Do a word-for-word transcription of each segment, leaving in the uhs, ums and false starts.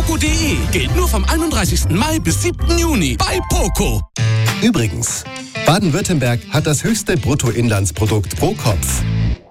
poco punkt de. Gilt nur vom einunddreißigsten Mai bis siebten Juni bei Poco. Übrigens, Baden-Württemberg hat das höchste Bruttoinlandsprodukt pro Kopf.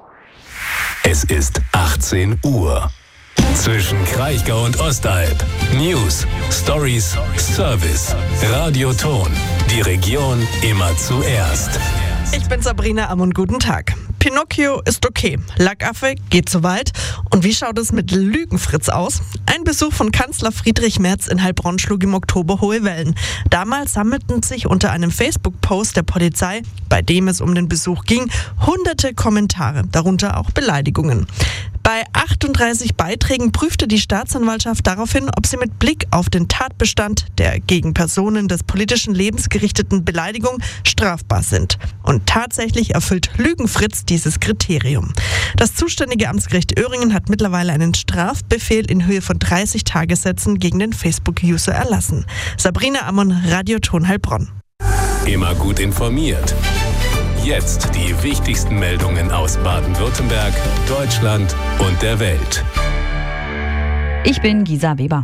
Es ist achtzehn Uhr. Zwischen Kraichgau und Ostalb. News, Stories, Service. Radioton. Die Region immer zuerst. Ich bin Sabrina Ammon, guten Tag. Pinocchio ist okay, Lackaffe geht zu weit. Und wie schaut es mit Lügenfritz aus? Ein Besuch von Kanzler Friedrich Merz in Heilbronn schlug im Oktober hohe Wellen. Damals sammelten sich unter einem Facebook-Post der Polizei, bei dem es um den Besuch ging, hunderte Kommentare, darunter auch Beleidigungen. Bei achtunddreißig Beiträgen prüfte die Staatsanwaltschaft daraufhin, ob sie mit Blick auf den Tatbestand der gegen Personen des politischen Lebens gerichteten Beleidigung strafbar sind. Und tatsächlich erfüllt Lügenfritz dieses Kriterium. Das zuständige Amtsgericht Öhringen hat mittlerweile einen Strafbefehl in Höhe von dreißig Tagessätzen gegen den Facebook-User erlassen. Sabrina Ammon, Radioton Heilbronn. Immer gut informiert. Jetzt die wichtigsten Meldungen aus Baden-Württemberg, Deutschland und der Welt. Ich bin Gisa Weber.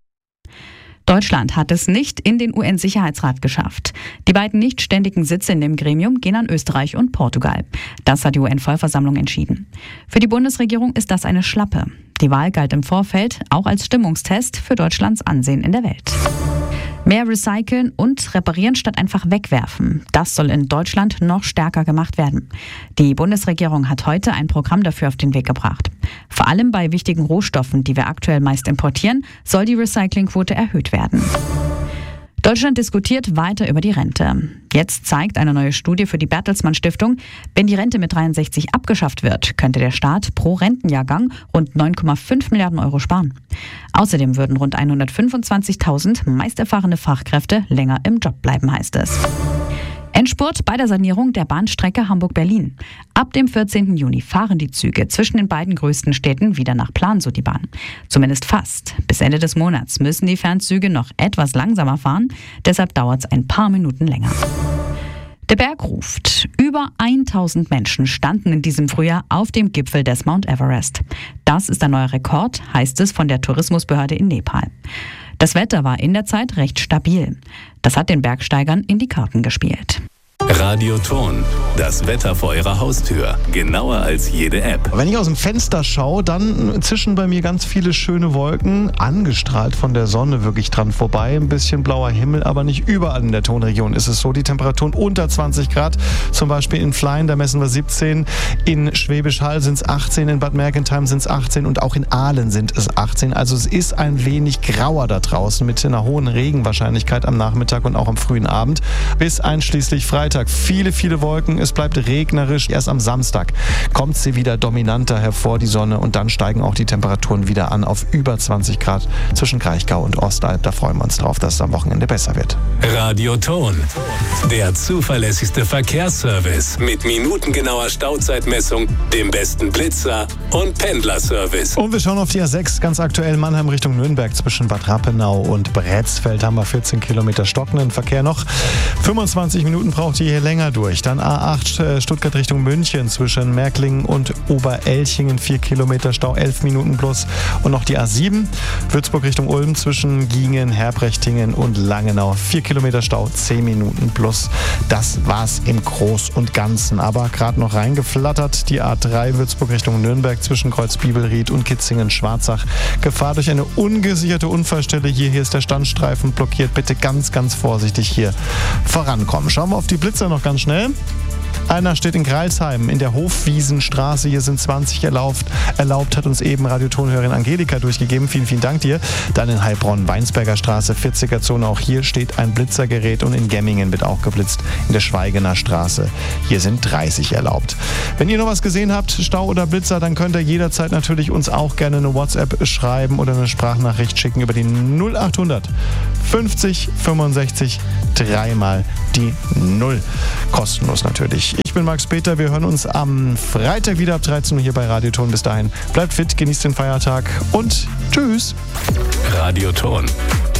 Deutschland hat es nicht in den U N-Sicherheitsrat geschafft. Die beiden nicht ständigen Sitze in dem Gremium gehen an Österreich und Portugal. Das hat die U N-Vollversammlung entschieden. Für die Bundesregierung ist das eine Schlappe. Die Wahl galt im Vorfeld auch als Stimmungstest für Deutschlands Ansehen in der Welt. Mehr recyceln und reparieren statt einfach wegwerfen. Das soll in Deutschland noch stärker gemacht werden. Die Bundesregierung hat heute ein Programm dafür auf den Weg gebracht. Vor allem bei wichtigen Rohstoffen, die wir aktuell meist importieren, soll die Recyclingquote erhöht werden. Deutschland diskutiert weiter über die Rente. Jetzt zeigt eine neue Studie für die Bertelsmann Stiftung, wenn die Rente mit dreiundsechzig abgeschafft wird, könnte der Staat pro Rentenjahrgang rund neun Komma fünf Milliarden Euro sparen. Außerdem würden rund hundertfünfundzwanzigtausend meist erfahrene Fachkräfte länger im Job bleiben, heißt es. Endspurt bei der Sanierung der Bahnstrecke Hamburg-Berlin. Ab dem vierzehnten Juni fahren die Züge zwischen den beiden größten Städten wieder nach Plan, so die Bahn. Zumindest fast. Bis Ende des Monats müssen die Fernzüge noch etwas langsamer fahren, deshalb dauert es ein paar Minuten länger. Der Berg ruft. Über tausend Menschen standen in diesem Frühjahr auf dem Gipfel des Mount Everest. Das ist ein neuer Rekord, heißt es von der Tourismusbehörde in Nepal. Das Wetter war in der Zeit recht stabil. Das hat den Bergsteigern in die Karten gespielt. Radioton. Das Wetter vor Ihrer Haustür. Genauer als jede App. Wenn ich aus dem Fenster schaue, dann zischen bei mir ganz viele schöne Wolken, angestrahlt von der Sonne wirklich dran vorbei. Ein bisschen blauer Himmel, aber nicht überall in der Tonregion ist es so. Die Temperaturen unter zwanzig Grad, zum Beispiel in Flein, da messen wir siebzehn. In Schwäbisch Hall sind es achtzehn, in Bad Mergentheim sind es achtzehn und auch in Aalen sind es achtzehn. Also es ist ein wenig grauer da draußen mit einer hohen Regenwahrscheinlichkeit am Nachmittag und auch am frühen Abend bis einschließlich Freitag. Viele, viele Wolken, es bleibt regnerisch. Erst am Samstag kommt sie wieder dominanter hervor, die Sonne, und dann steigen auch die Temperaturen wieder an auf über zwanzig Grad zwischen Kraichgau und Ostalb. Da freuen wir uns drauf, dass es am Wochenende besser wird. Radioton, der zuverlässigste Verkehrsservice mit minutengenauer Stauzeitmessung, dem besten Blitzer und Pendlerservice. Und wir schauen auf die A sechs, ganz aktuell Mannheim Richtung Nürnberg. Zwischen Bad Rappenau und Bretzfeld haben wir vierzehn Kilometer stockenden Verkehr noch. fünfundzwanzig Minuten braucht ihr hier länger durch. Dann A acht Stuttgart Richtung München zwischen Märklingen und Oberelchingen, vier Kilometer Stau, elf Minuten plus. Und noch die A sieben Würzburg Richtung Ulm zwischen Giengen, Herbrechtingen und Langenau, vier Kilometer Stau, zehn Minuten plus. Das war's im Groß und Ganzen. Aber gerade noch reingeflattert die A drei Würzburg Richtung Nürnberg zwischen Kreuzbibelried und Kitzingen-Schwarzach. Gefahr durch eine ungesicherte Unfallstelle. Hier, hier ist der Standstreifen blockiert. Bitte ganz, ganz vorsichtig hier vorankommen. Schauen wir auf die Blitzer noch ganz schnell. Einer steht in Greilsheim in der Hofwiesenstraße. Hier sind zwanzig erlaubt. Erlaubt hat uns eben Radiotonhörerin Angelika durchgegeben. Vielen, vielen Dank dir. Dann in Heilbronn, Weinsberger Straße, vierziger Zone. Auch hier steht ein Blitzergerät. Und in Gemmingen wird auch geblitzt. In der Schweigener Straße. Hier sind dreißig erlaubt. Wenn ihr noch was gesehen habt, Stau oder Blitzer, dann könnt ihr jederzeit natürlich uns auch gerne eine WhatsApp schreiben oder eine Sprachnachricht schicken über die null achthundert fünfzig fünfundsechzig dreimal die Null. Kostenlos natürlich. Ich bin Max Peter. Wir hören uns am Freitag wieder ab dreizehn Uhr hier bei Radioton. Bis dahin bleibt fit, genießt den Feiertag und tschüss. Radioton.